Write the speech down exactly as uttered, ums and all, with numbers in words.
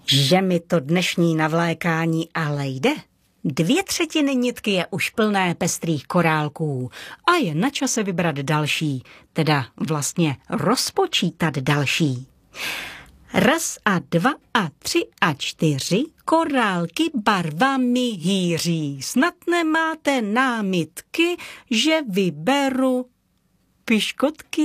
Že mi to dnešní navlékání ale jde. Dvě třetiny nitky je už plné pestrých korálků a je na čase vybrat další, teda vlastně rozpočítat další. Raz a dva a tři a čtyři korálky barvami hýří. Snad nemáte námitky, že vyberu piškotky.